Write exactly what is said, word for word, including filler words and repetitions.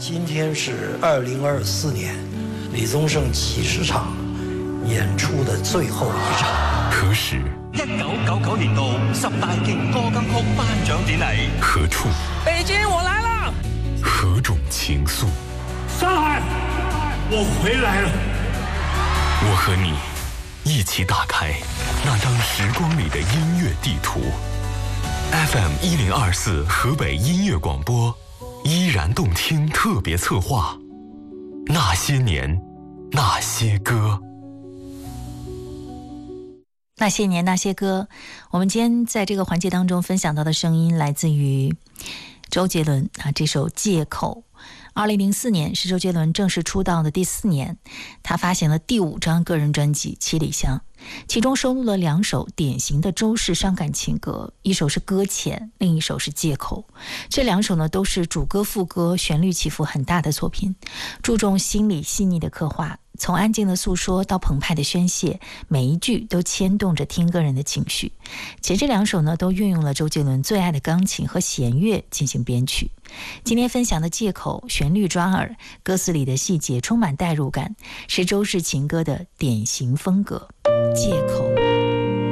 今天是二零二四年李宗盛几十场演出的最后一场。 何时？ 一九九九年度十大勁歌金曲頒獎典禮。 何處？ 北京，我來了。 何種情愫？ 上海，我回來了。 我和你一起打開那張時光裡的音樂地圖。F M 一零二四河北音樂廣播，依然動聽特別策劃，那些年，那些歌。 那些年那些歌，我们今天在这个环节当中分享到的声音来自于周杰伦啊，这首《借口》。二零零四年是周杰伦正式出道的第四年，他发行了第五张个人专辑《七里香》，其中收录了两首典型的周氏伤感情歌，一首是《搁浅》，另一首是《借口》。这两首呢都是主歌副歌旋律起伏很大的作品，注重心理细腻的刻画，从安静的诉说到澎湃的宣泄，每一句都牵动着听歌人的情绪。且这两首呢都运用了周杰伦最爱的钢琴和弦乐进行编曲。今天分享的《借口》，旋律抓耳，歌词里的细节充满代入感，是周氏情歌的典型风格。借口。